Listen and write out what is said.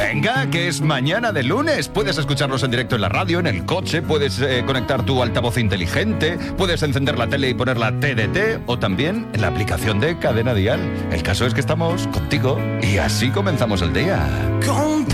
Venga, que es mañana de lunes. Puedes escucharnos en directo en la radio, en el coche, puedes conectar tu altavoz inteligente, puedes encender la tele y poner la TDT o también en la aplicación de Cadena Dial. El caso es que estamos contigo y así comenzamos el día.